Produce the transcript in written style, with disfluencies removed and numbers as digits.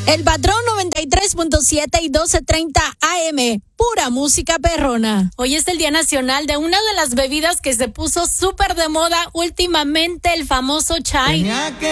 El Patrón 93.7 y 12:30 AM. Pura música perrona. Hoy es el Día Nacional de una de las bebidas que se puso súper de moda últimamente, el famoso chai.